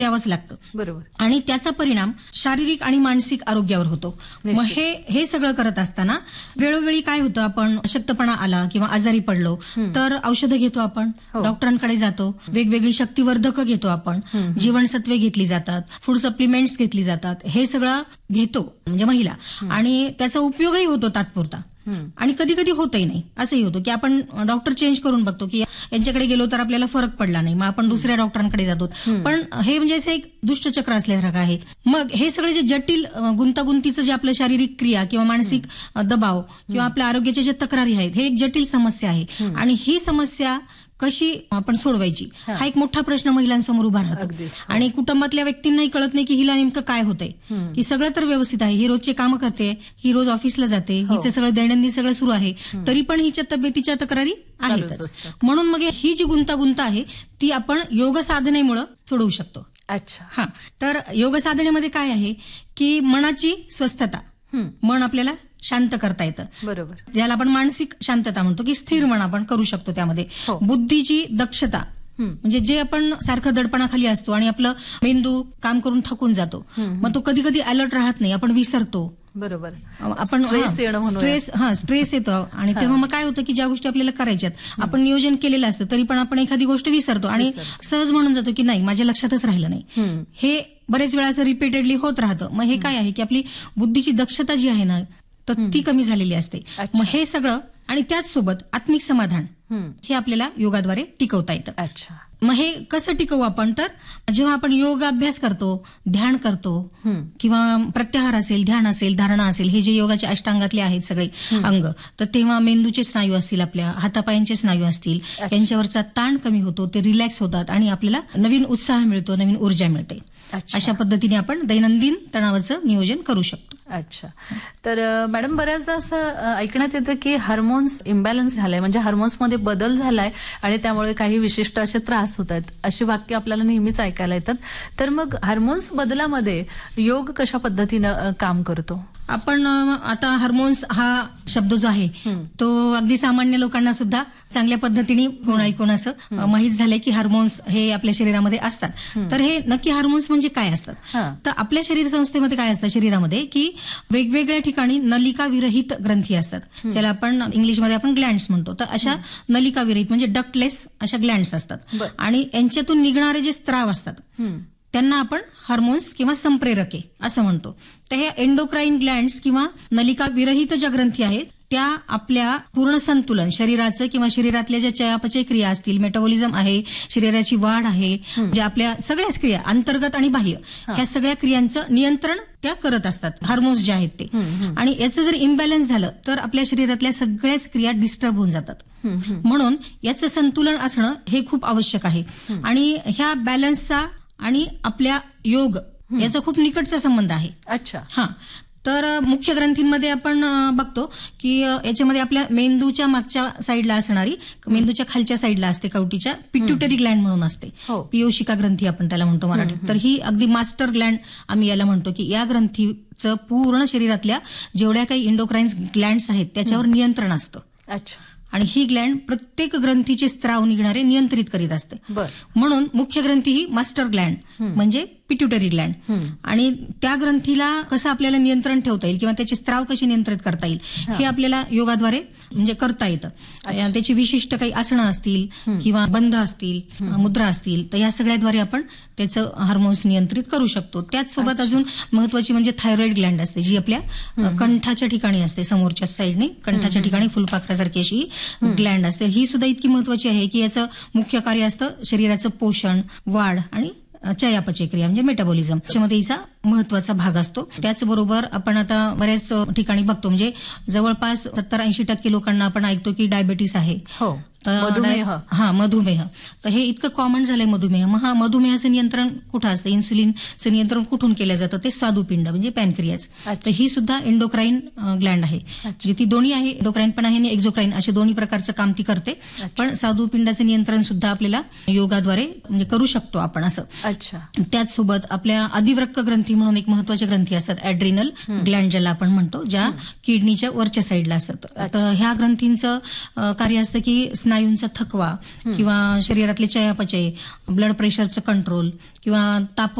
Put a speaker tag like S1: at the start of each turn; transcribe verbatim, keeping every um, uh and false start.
S1: द्यावंच लागतं.
S2: बरोबर.
S1: आणि त्याचा परिणाम शारीरिक आणि मानसिक आरोग्यावर होतो. मग हे हे सगळं करत असताना वेळोवेळी काय होतं, आपण अशक्तपणा आला किंवा आजारी पडलो तर औषधं घेतो आपण, डॉक्टरांकडे जातो, वेगवेगळी शक्तिवर्धकं घेतो आपण, जीवनसत्वे घेतली जातात, फूड सप्लिमेंट्स घेतली जातात, हे सगळं घेतो म्हणजे महिला, आणि त्याचा उपयोगही होतो तात्पुरता. आणि कधी कधी होतही नाही, असंही होतं की आपण डॉक्टर चेंज करून बघतो की यांच्याकडे गेलो तर आपल्याला फरक पडला नाही, मग आपण दुसऱ्या डॉक्टरांकडे जातो. पण हे म्हणजे असं एक दुष्टचक्र असल्यासारखं आहे. मग हे सगळे जे जटिल गुंतागुंतीचं जे आपलं शारीरिक क्रिया किंवा मानसिक दबाव किंवा आपल्या आरोग्याच्या ज्या तक्रारी आहेत, हे एक जटिल समस्या आहे. आणि ही समस्या कशी आपण सोडवायची हा एक मोठा प्रश्न महिलांसमोर उभा राहतो. आणि कुटुंबातल्या व्यक्तींनाही कळत नाही की हिला नेमकं काय होतंय. की सगळं तर व्यवस्थित आहे, ही रोजचे कामं करते, ही रोज ऑफिसला जाते, हिचं सगळं दैनंदिन सगळं सुरू आहे, तरी पण हिच्या तब्येतीच्या तक्रारी आहेतच. म्हणून मग ही जी गुंतागुंत आहे ती आपण योग साधनेमुळे सोडवू शकतो.
S2: अच्छा.
S1: हा, तर योग साधनेमध्ये काय आहे की मनाची स्वस्थता, मन आपल्याला शांत करता येतं.
S2: बरोबर.
S1: ज्याला आपण मानसिक शांतता म्हणतो की स्थिर मन आपण करू शकतो. त्यामध्ये बुद्धीची दक्षता, म्हणजे जे आपण सारखं दडपणाखाली असतो आणि आपलं मेंदू काम करून थकून जातो, मग तो कधी कधी अलर्ट राहत नाही, आपण विसरतो.
S2: बरोबर.
S1: आपण स्ट्रेस हा स्ट्रेस येतो. आणि तेव्हा मग काय होतं की ज्या गोष्टी आपल्याला करायच्यात, आपण नियोजन केलेलं असतं, तरी पण आपण एखादी गोष्ट विसरतो आणि सहज म्हणून जातो की नाही, माझ्या लक्षातच राहिलं नाही. हे बरेच वेळा असं रिपीटेडली होत राहतं. मग हे काय आहे की आपली बुद्धीची दक्षता जी आहे ना, तर ती कमी झालेली असते. मग हे सगळं आणि त्याच सोबत आत्मिक समाधान हे आपल्याला योगाद्वारे टिकवता येतं.
S2: अच्छा.
S1: मग हे कसं टिकवू आपण, तर जेव्हा आपण योग अभ्यास करतो, ध्यान करतो किंवा प्रत्याहार असेल, ध्यान असेल, धारणा असेल, हे जे योगाचे अष्टांगातले आहेत सगळे अंग, तर तेव्हा मेंदूचे स्नायू असतील, आपल्या हातापायांचे स्नायू असतील, यांच्यावरचा ताण कमी होतो, ते रिलॅक्स होतात आणि आपल्याला नवीन उत्साह मिळतो, नवीन ऊर्जा मिळते. अशा पद्धतीने आपण दैनंदिन तणावाचं नियोजन करू शकतो.
S2: अच्छा. तर मॅडम, बऱ्याचदा असं ऐकण्यात येतं की हार्मोन्स इम्बॅलन्स झालाय, म्हणजे हार्मोन्समध्ये बदल झालाय आणि त्यामुळे काही विशिष्ट असे त्रास होत आहेत, अशी वाक्य आपल्याला नेहमीच ऐकायला येतात. तर मग हार्मोन्स बदलामध्ये योग कशा पद्धतीनं काम करतो?
S1: आपण आता हार्मोन्स हा शब्द जो आहे तो अगदी सामान्य लोकांना सुद्धा चांगल्या पद्धतीने कोण ऐकून असं माहीत झालंय की हार्मोन्स हे आपल्या शरीरामध्ये असतात. तर हे नक्की हार्मोन्स म्हणजे काय असतात, तर आपल्या शरीर संस्थेमध्ये काय असतं शरीरामध्ये की वेगवेगळ्या ठिकाणी नलिका विरहित ग्रंथी असतात, ज्याला आपण इंग्लिशमध्ये आपण ग्लँड्स म्हणतो. तर अशा नलिका विरहित म्हणजे डक्टलेस अशा ग्लँड्स असतात. आणि यांच्यातून निघणारे जे स्त्राव असतात त्यांना आपण हार्मोन्स किंवा संप्रेरके असं म्हणतो. तर हे एंडोक्राईन ग्लँड्स किंवा नलिका विरहित ज्या ग्रंथी आहेत त्या आपल्या पूर्ण संतुलन शरीराचं किंवा शरीरातल्या ज्या चयापचय क्रिया असतील, मेटाबॉलिझम आहे, शरीराची वाढ आहे, ज्या आपल्या सगळ्याच क्रिया अंतर्गत आणि बाह्य ह्या सगळ्या क्रियांचं नियंत्रण त्या करत असतात, हार्मोन्स जे आहेत ते. आणि याचं जर इम्बॅलन्स झालं तर आपल्या शरीरातल्या सगळ्याच क्रिया डिस्टर्ब होऊन जातात. म्हणून याचं संतुलन असणं हे खूप आवश्यक आहे. आणि ह्या बॅलन्सचा आणि आपल्या योग याचा खूप निकटचा संबंध आहे.
S2: अच्छा.
S1: हा, तर मुख्य ग्रंथींमध्ये आपण बघतो की याच्यामध्ये आपल्या मेंदूच्या मागच्या साईडला असणारी, मेंदूच्या खालच्या साईडला असते कवटीच्या, पिट्युटरी ग्लँड म्हणून असते, पियोशिका ग्रंथी आपण त्याला म्हणतो मराठीत. तर ही अगदी मास्टर ग्लँड आम्ही याला म्हणतो की या ग्रंथीचं पूर्ण शरीरातल्या जेवढ्या काही इंडोक्राईन्स ग्लँड्स आहेत त्याच्यावर नियंत्रण असतं.
S2: अच्छा.
S1: आणि ही ग्लँड प्रत्येक ग्रंथीचे स्त्राव निघणारे नियंत्रित करीत असते. म्हणून मुख्य ग्रंथी ही मास्टर ग्लँड म्हणजे पिट्युटरी ग्लँड. आणि त्या ग्रंथीला कसं आपल्याला नियंत्रण ठेवता येईल किंवा त्याचे स्त्राव कसे नियंत्रित करता येईल हे आपल्याला योगाद्वारे म्हणजे करता येतं. त्याची विशिष्ट काही आसनं असतील किंवा बंध असतील, मुद्रा असतील, तर या सगळ्याद्वारे आपण त्याचं हार्मोन्स नियंत्रित करू शकतो. त्याचसोबत अजून महत्वाची म्हणजे थायरॉइड ग्लँड असते, जी आपल्या कंठाच्या ठिकाणी असते, समोरच्या साईडने कंठाच्या ठिकाणी फुलपाखरासारखी अशी ग्लँड असते. ही सुद्धा इतकी महत्वाची आहे की याचं मुख्य कार्य असतं शरीराचं पोषण, वाढ आणि चयापचय क्रिया म्हणजे मेटाबॉलिझम, त्याच्यामध्ये हिचा महत्वाचा भाग असतो. त्याचबरोबर आपण आता बऱ्याच ठिकाणी बघतो, म्हणजे जवळपास सत्तर ऐंशी टक्के लोकांना आपण ऐकतो की डायबेटीस आहे.
S2: हो, मधुमेह.
S1: हा, मधुमेह. तर हे इतकं कॉमन झालंय मधुमेह. मग हा मधुमेहाचं नियंत्रण कुठं असतं, इन्सुलिनचं नियंत्रण कुठून केलं जातं, ते स्वादुपिंड म्हणजे पॅनक्रियाज. तर ही सुद्धा एंडोक्राईन ग्लँड आहे, जी ती दोन्ही आहे, एंडोक्राईन पण आहे आणि एक्झोक्राईन, असे दोन्ही प्रकारचं काम ती करते. पण स्वादुपिंडाचं नियंत्रण सुद्धा आपल्याला योगाद्वारे म्हणजे करू शकतो आपण असं.
S2: अच्छा.
S1: त्याचसोबत आपल्या अधिवृक्क ग्रंथी ग्रंथी म्हणून एक महत्वाचे ग्रंथी असतात, ऍड्रिनल ग्लँड ज्याला आपण म्हणतो, ज्या किडनीच्या वरच्या साईडला असतात. तर ह्या ग्रंथींचं अ, कार्य असतं की स्नायूंचा थकवा किंवा शरीरातले चयापचय, ब्लड प्रेशरचं कंट्रोल किंवा ताप